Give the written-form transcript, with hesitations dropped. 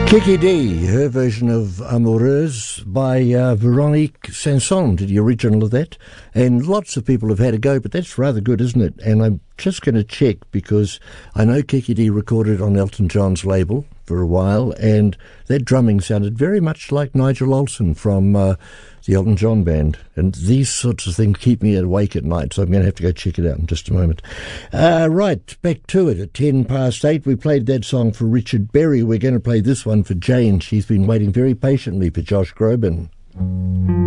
Kiki Dee, her version of Amoureuse by Veronique Sanson did the original of that. And lots of people have had a go, but that's rather good, isn't it? And I'm just going to check because I know Kiki Dee recorded on Elton John's label for a while, and that drumming sounded very much like Nigel Olsson from the Elton John band. And these sorts of things keep me awake at night, so I'm going to have to go check it out in just a moment. Right, back to it. At 8:10, we played that song for Richard Berry. We're going to play this one for Jane. She's been waiting very patiently for Josh Groban.